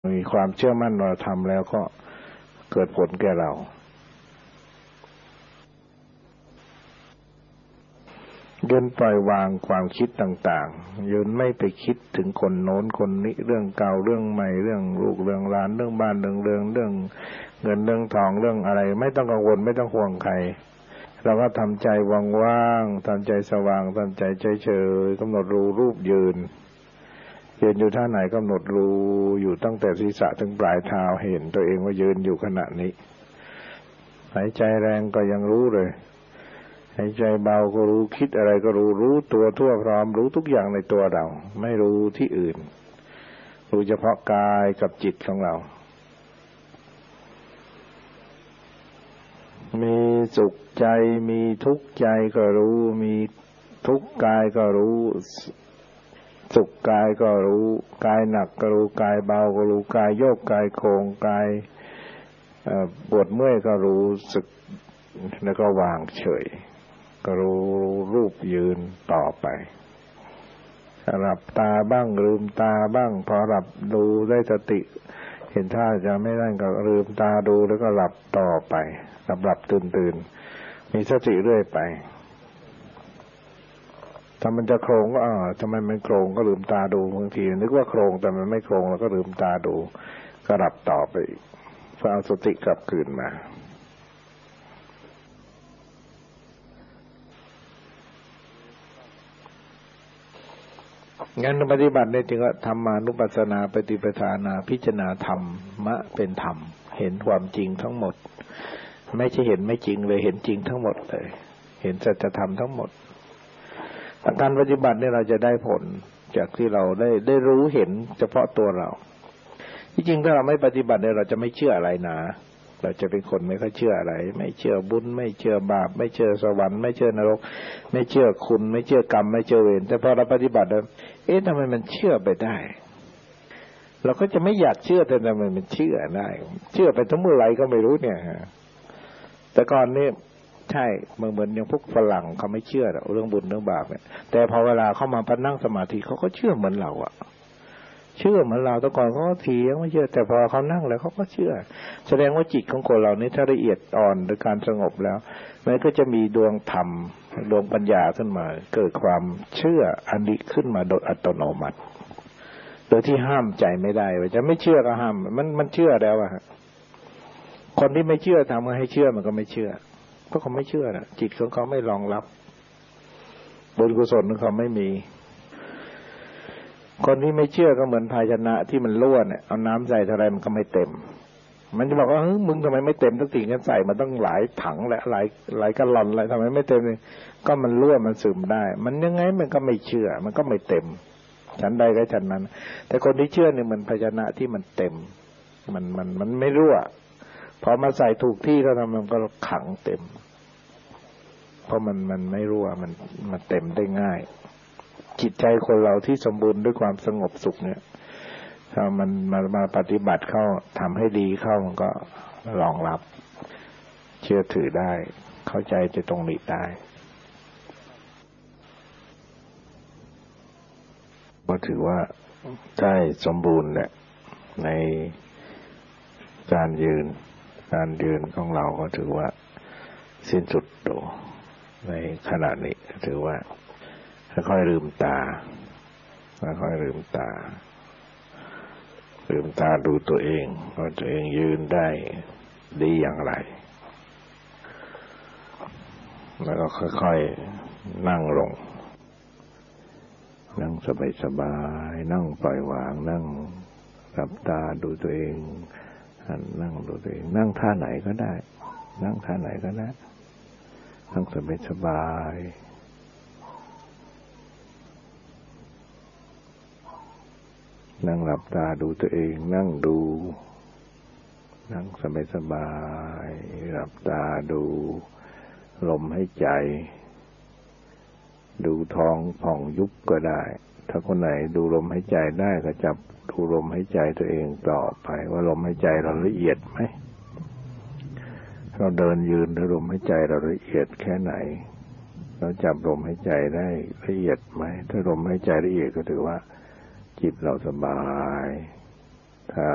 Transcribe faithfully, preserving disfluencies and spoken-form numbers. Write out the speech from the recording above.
มีความเชื่อมั่นเราทำแล้วก็เกิดผลแก่เรายืนปล่อยวางความคิดต่างๆยืนไม่ไปคิดถึงคนโน้นคนนี้เรื่องเก่าเรื่องใหม่เรื่องลูกเรื่องหลานเรื่องบ้านเรื่องเรื่องเรื่องเงินเรื่องทองเรื่องอะไรไม่ต้องกังวลไม่ต้องห่วงใครเราก็ทำใจว่างๆทำใจสว่างทำใจเฉยๆกำหนดรู้รูปยืนยืนอยู่ท่าไหนกำหนดรู้อยู่ตั้งแต่ศีรษะถึงปลายเท้าเห็นตัวเองว่ายืนอยู่ขณะนี้หายใจแรงก็ยังรู้เลยหายใจเบาก็รู้คิดอะไรก็รู้รู้ตัวทั่วพร้อมรู้ทุกอย่างในตัวเราไม่รู้ที่อื่นรู้เฉพาะกายกับจิตของเรามีสุขใจมีทุกข์ใจก็รู้มีทุกข์กายก็รู้สุขกายก็รู้กายหนักก็รู้กายเบาก็รู้กายโยกกายโครงกายปวดเมื่อยก็รู้สึกแล้วก็วางเฉยก็รู้รูปยืนต่อไปหลับตาบ้างลืมตาบ้างพอหลับดูได้สติเห็นท่าจะไม่ได้ก็ลืมตาดูแล้วก็หลับต่อไปหลับหลับตื่นตื่นมีสติเรื่อยไปถ้ามันจะโครงก็อ่าทำไมมันโครงก็ลืมตาดูบางทีนึกว่าโครงแต่มันไม่โครงแล้วก็ลืมตาดูก็หลับต่อไปเพื่อเอาสติกลับคืนมางั้นปฏิบัติเนี่ยจึงว่าธรรมานุปัสสนาปฏิปทานาพิจารณาธรรมะเป็นธรรมเห็นความจริงทั้งหมดไม่ใช่เห็นไม่จริงเลยเห็นจริงทั้งหมดเลยเห็นสัจธรรมทั้งหมดการปฏิบัติเนี่ยเราจะได้ผลจากที่เราได้ได้รู้เห็นเฉพาะตัวเราที่จริงถ้าเราไม่ปฏิบัติเนี่ยเราจะไม่เชื่ออะไรนะเราจะเป็นคนไม่ค่อยเชื่ออะไรไม่เชื่อบุญไม่เชื่อบาปไม่เชื่อสวรรค์ไม่เชื่อนรกไม่เชื่อคุณไม่เชื่อกรรมไม่เชื่อเวรแต่พอเราปฏิบัติแล้วเอ๊ะทำไมมันเชื่อไปได้เราก็จะไม่อยากเชื่อแต่ทำไมมันเชื่อได้เชื่อไปทั้งเมื่อไหร่ก็ไม่รู้เนี่ยแต่ก่อนนี่ใช่เหมือนเหมือนอย่างพวกฝรั่งเขาไม่เชื่อเรื่องบุญเรื่องบาปเนี่ยแต่พอเวลาเข้ามาพักนั่งสมาธิเขาก็เชื่อเหมือนเราอะเชื่อเหมือนเราแต่ก่อนเขาก็เถียงไม่เชื่อแต่พอเขานั่งแล้วเขาก็เชื่อแสดงว่าจิตของคนเรานี่ถ้าละเอียดอ่อนโดยการสงบแล้วมันก็จะมีดวงธรรมดวงปัญญาขึ้นมาเกิดความเชื่ออันนี้ขึ้นมาโดยอัตโนมัติโดยที่ห้ามใจไม่ได้ว่าจะไม่เชื่อก็ห้ามมันมันเชื่อแล้วอะคนที่ไม่เชื่อทำให้เชื่อมันก็ไม่เชื่อเพราะเขาไม่เชื่อนะจิตของเขาไม่รองรับบุญกุศลของเขาไม่มีคนที่ไม่เชื่อก็เหมือนภาชนะที่มันรั่วเนี่ยเอาน้ำใส่เท่าไรมันก็ไม่เต็มมันจะบอกว่าเฮ้ยมึงทำไมไม่เต็มตั้งทีงั้นใส่มาต้องหลายถังและหลายหลายกะลอนอะไรทำไมไม่เต็มเลยก็มันรั่วมันซึมได้มันยังไงมันก็ไม่เชื่อมันก็ไม่เต็มฉันใดก็ฉันนั้นแต่คนที่เชื่อเนี่ยมันภาชนะที่มันเต็มมันมันมันไม่รั่วพอมาใส่ถูกที่แล้วมันก็ขังเต็มเพราะมันมันไม่รั่วมันมันเต็มได้ง่ายจิตใจคนเราที่สมบูรณ์ด้วยความสงบสุขเนี่ยถ้ามันมามาปฏิบัติเข้าทำให้ดีเข้ามันก็รองรับเชื่อถือได้เข้าใจจะตรงนี้ได้ก็ถือว่าได้สมบูรณ์แหละในการยืนการยืนของเราก็ถือว่าสิ้นสุดโดในขณะนี้ถือว่าค่อยๆลืมตาค่อยๆลืมตาลืมตาดูตัวเองว่าตัวเองยืนได้ดีอย่างไรแล้วก็ค่อยๆนั่งลงนั่งสบายๆนั่งปล่อยวางนั่งหลับตาดูตัวเองนั่งดูตัวเองนั่งท่าไหนก็ได้นั่งท่าไหนก็ได้นั่งสบายๆนั่งหลับตาดูตัวเองนั่งดูนั่งสบายๆหลับตาดูลมหายใจดูท้องผ่องยุบก็ได้ถ้าคนไหนดูลมหายใจได้ก็จับดูลมหายใจตัวเองต่อไปว่าลมหายใจเราละเอียดไหมเราเดินยืนถ้าลมหายใจเราละเอียดแค่ไหนเราจับลมหายใจได้ละเอียดไหมถ้าลมหายใจละเอียดก็ถือว่าจิตเราสบายถ้า